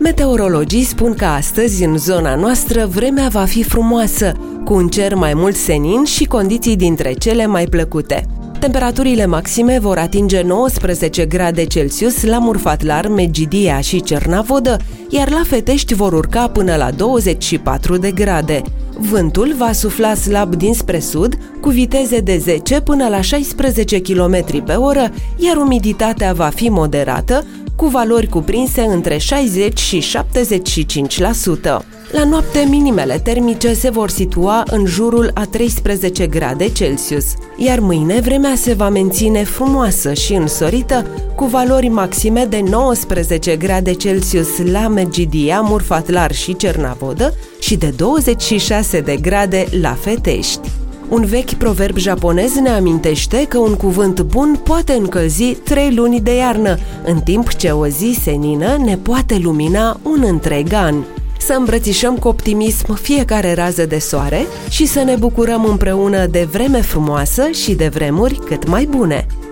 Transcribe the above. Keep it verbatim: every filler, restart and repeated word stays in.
Meteorologii spun că astăzi, în zona noastră, vremea va fi frumoasă, cu un cer mai mult senin și condiții dintre cele mai plăcute. Temperaturile maxime vor atinge nouăsprezece grade Celsius la Murfatlar, Megidia și Cernavodă, iar la Fetești vor urca până la douăzeci și patru de grade. Vântul va sufla slab dinspre sud, cu viteze de zece până la șaisprezece kilometri pe oră, iar umiditatea va fi moderată, cu valori cuprinse între șaizeci și șaptezeci și cinci la sută. La noapte, minimele termice se vor situa în jurul a treisprezece grade Celsius, iar mâine vremea se va menține frumoasă și însorită, cu valori maxime de nouăsprezece grade Celsius la Megidia, Murfatlar și Cernavodă și de douăzeci și șase de grade la Fetești. Un vechi proverb japonez ne amintește că un cuvânt bun poate încălzi trei luni de iarnă, în timp ce o zi senină ne poate lumina un întreg an. Să îmbrățișăm cu optimism fiecare rază de soare și să ne bucurăm împreună de vreme frumoasă și de vremuri cât mai bune.